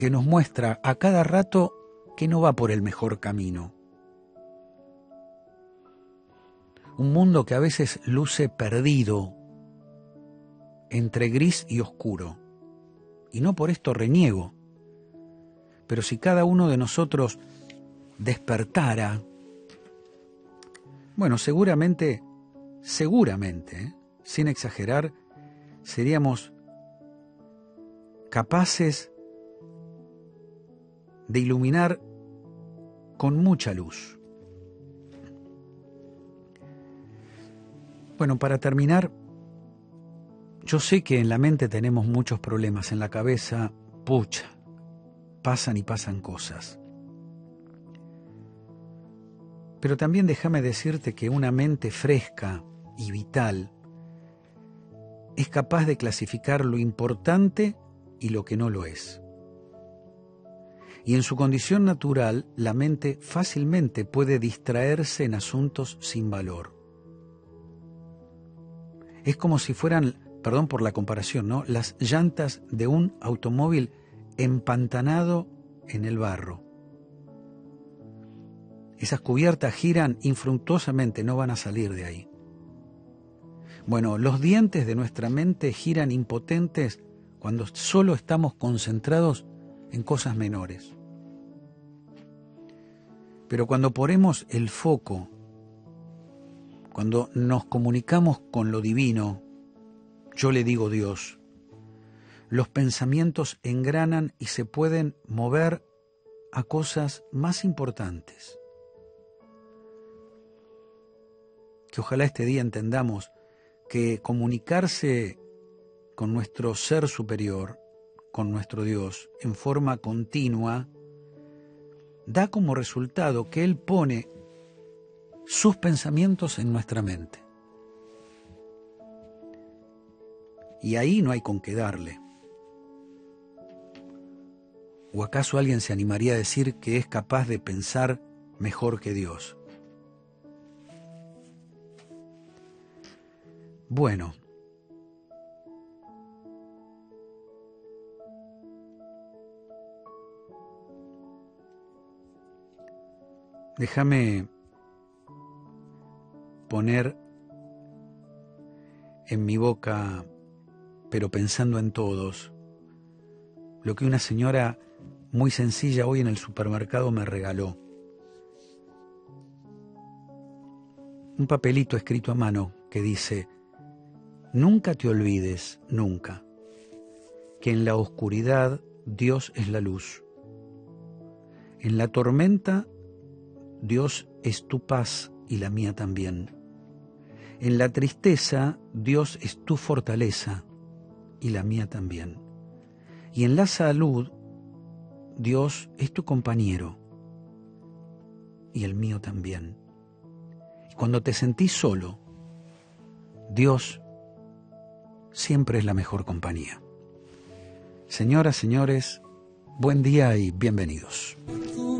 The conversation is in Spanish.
que nos muestra a cada rato que no va por el mejor camino. Un mundo que a veces luce perdido entre gris y oscuro. Y no por esto reniego, pero si cada uno de nosotros despertara, bueno, seguramente, sin exagerar, seríamos capaces de iluminar con mucha luz. Bueno, para terminar, yo sé que en la mente tenemos muchos problemas, en la cabeza, pucha, pasan y pasan cosas. Pero también déjame decirte que una mente fresca y vital es capaz de clasificar lo importante y lo que no lo es. Y en su condición natural, la mente fácilmente puede distraerse en asuntos sin valor. Es como si fueran, perdón por la comparación, ¿no?, las llantas de un automóvil empantanado en el barro. Esas cubiertas giran infructuosamente, no van a salir de ahí. Bueno, los dientes de nuestra mente giran impotentes cuando solo estamos concentrados en cosas menores. Pero cuando ponemos el foco, cuando nos comunicamos con lo divino, yo le digo Dios, los pensamientos engranan y se pueden mover a cosas más importantes. Que ojalá este día entendamos que comunicarse con nuestro ser superior, con nuestro Dios, en forma continua, da como resultado que Él pone sus pensamientos en nuestra mente. Y ahí no hay con qué darle. ¿O acaso alguien se animaría a decir que es capaz de pensar mejor que Dios? Bueno, déjame poner en mi boca, pero pensando en todos, lo que una señora muy sencilla hoy en el supermercado me regaló. Un papelito escrito a mano que dice: nunca te olvides, nunca, que en la oscuridad Dios es la luz. En la tormenta Dios es tu paz y la mía también. En la tristeza Dios es tu fortaleza y la mía también. Y en la salud Dios es tu compañero y el mío también. Y cuando te sentís solo, Dios siempre es la mejor compañía. Señoras, señores, buen día y bienvenidos.